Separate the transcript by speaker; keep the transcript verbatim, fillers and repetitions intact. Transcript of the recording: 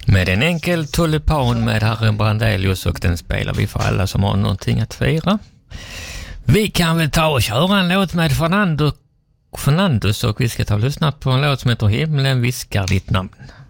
Speaker 1: Med en enkel tulipan med Harry Brandelius, och den spelar vi för alla som har någonting att fira. Vi kan väl ta och köra en låt med Fernando, Fernandes, och vi ska ta och lyssna på en låt som heter Himlen viskar ditt namn.